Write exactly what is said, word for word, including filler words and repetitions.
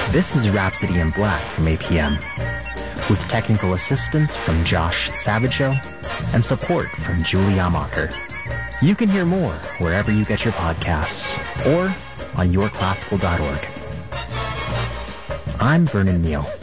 This is Rhapsody in Black from A P M, with technical assistance from Josh Savageau and support from Julie Amacher. You can hear more wherever you get your podcasts or on your classical dot org. I'm Vernon Neal.